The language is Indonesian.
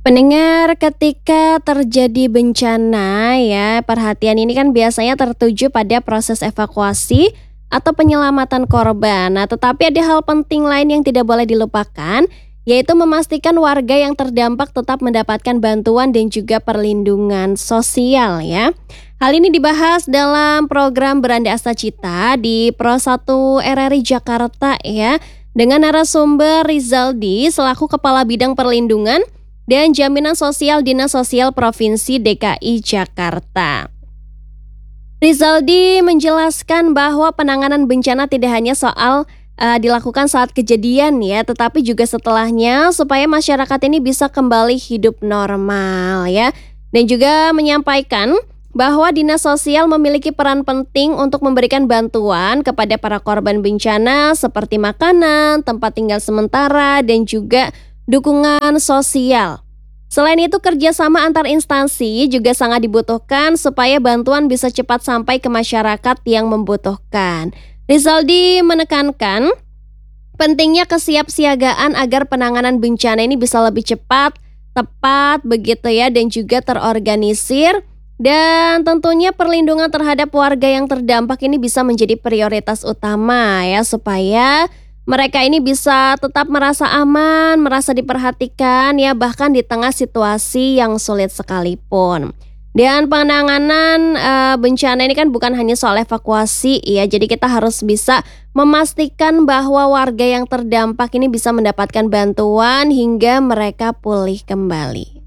Pendengar, ketika terjadi bencana ya, perhatian ini kan biasanya tertuju pada proses evakuasi atau penyelamatan korban. Nah, tetapi ada hal penting lain yang tidak boleh dilupakan, yaitu memastikan warga yang terdampak tetap mendapatkan bantuan dan juga perlindungan sosial ya. Hal ini dibahas dalam program Beranda Asta Cita di Pro 1 RRI Jakarta ya, dengan narasumber Rizaldi selaku Kepala Bidang Perlindungan dan Jaminan Sosial Dinas Sosial Provinsi DKI Jakarta. Rizaldi menjelaskan bahwa penanganan bencana tidak hanya soal dilakukan saat kejadian ya, tetapi juga setelahnya supaya masyarakat ini bisa kembali hidup normal ya. Dan juga menyampaikan bahwa Dinas Sosial memiliki peran penting untuk memberikan bantuan kepada para korban bencana seperti makanan, tempat tinggal sementara, dan juga dukungan sosial. Selain itu, kerjasama antar instansi juga sangat dibutuhkan supaya bantuan bisa cepat sampai ke masyarakat yang membutuhkan. Rizaldi menekankan pentingnya kesiapsiagaan agar penanganan bencana ini bisa lebih cepat, tepat begitu ya, dan juga terorganisir. Dan tentunya perlindungan terhadap warga yang terdampak ini bisa menjadi prioritas utama ya, supaya mereka ini bisa tetap merasa aman, merasa diperhatikan ya, bahkan di tengah situasi yang sulit sekalipun. Dan penanganan bencana ini kan bukan hanya soal evakuasi ya, jadi kita harus bisa memastikan bahwa warga yang terdampak ini bisa mendapatkan bantuan hingga mereka pulih kembali.